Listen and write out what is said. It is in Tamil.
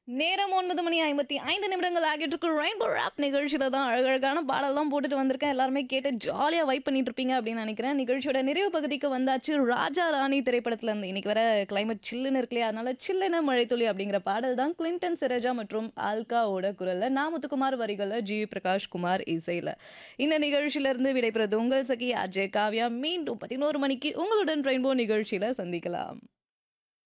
நேரம் 9:55 ஆகிட்டு இருக்கு. ரெயின்போ ராப் நிகழ்ச்சியில தான் அழகழகான பாடல்லாம் போட்டுட்டு வந்திருக்கேன். எல்லாருமே கேட்டு ஜாலியா வைப் பண்ணிட்டு இருப்பீங்க அப்படின்னு நினைக்கிறேன். நிகழ்ச்சியோட நிறைவு பகுதிக்கு வந்தாச்சு. ராஜா ராணி திரைப்படத்துல இருந்து இன்னைக்கு வர கிளைமேட் சில்லுன்னு இருக்கு இல்லையா? அதனால சில்லுன்னு மழைத்துளி அப்படிங்கிற பாடல் தான் கிளின்டன் சிரேஜா மற்றும் ஆல்காவோட குரல்ல முத்துக்குமார் வரிகள்ல ஜி பிரகாஷ் குமார் இசையில. இந்த நிகழ்ச்சியில இருந்து விடைபெறுவது உங்கள் சகி அஜய் காவ்யா. மீண்டும் 11 மணிக்கு உங்களுடன் ரெயின்போ நிகழ்ச்சியில சந்திக்கலாம்.